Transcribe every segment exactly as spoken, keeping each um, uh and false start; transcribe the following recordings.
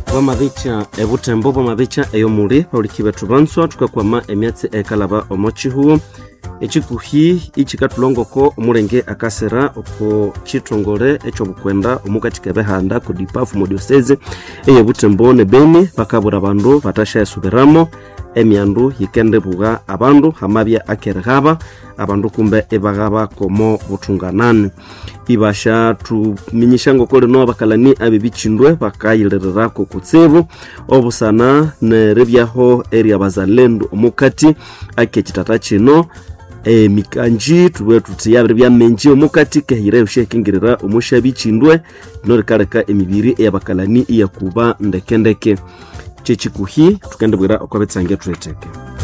Wamavicha ebutembo wamavicha eyomuli pauliki betu banswa tukakwama emyatsi ekalaba omochi huo echikuhi ichikatulongoko omulenge akasera oko chitongole echo bukwenda omukatika behanda ku dipafu mu diocese eye butembo ne Beni bakabura bandu batasha yasuberamo emyandu yikende buga abandu hamabya akergaba abandu kumbe ebagaba komo butunganani ibasha tuminyishango kole no bakalani abibichindwe bakayirerera ko kutsibu obusana ne rebyaho area bazalendo omukati akechitata chino e mikanji tuwe tutiyabire byamenji omukati kehire ushekingirira omushabichindwe norikareka emibiri eyabakalani iyakuba ndekendeke chechikuhi tukendebwira okwabetsange tureteke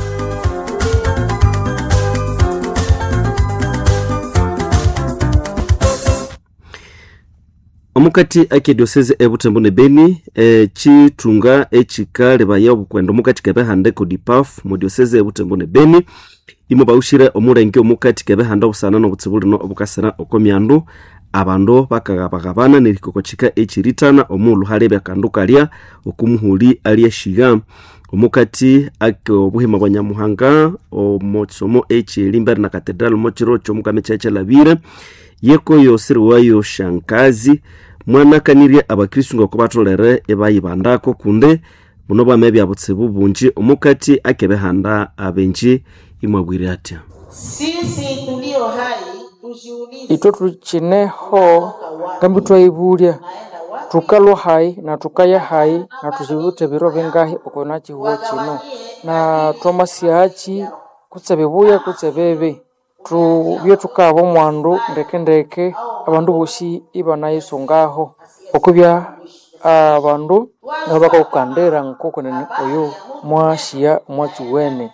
omukati ake diocese ebutembo ne Beni e chitunga echikale baya obukwendo omukati kebehande ku dipaf mu diocese ebutembo ne Beni imo baushire omulenge omukati kebehanda obusana no butsibuli no obukasera okomyandu abandu bakagabagabana nerikokochika echiritana omulu halebe kandukalya okumuhuli aliyeshiga omukati ake obuhima bwanyamuhanga omotsomo echilimber na cathedral mochiro chomukamecheche labire yeko yosiri wayo shankazi mwana kanirie abakristo ngokubatolere ebayibandako kunde buno bamebya abutsibu bunji omukati akebehanda abenji imwabwire atya sisi tulio hai tujiulize ito tuchineho kambi twaibulia tukalo hai na tukaya hai na tujibute biro bengahi okonachi huo chino na twamasiachi kutsebebuya kutsebebe tu byo tukabo mwandu ndeke ndeke abandu boshi ibana yisongaho okubya abandu ngabaka ukandera nkoko nene oyo mwashia mwatuwene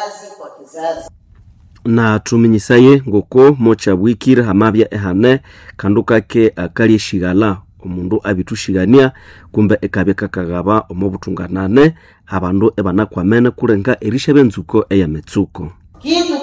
na tuminyisaye ngoko mocha bwikira hamabya ehane kandukake akali shigala omundu abitushigania kumbe ekabe kakagaba omubutunganane abandu ebana kwamene kurenga erisha benzuko eyametsuko kitu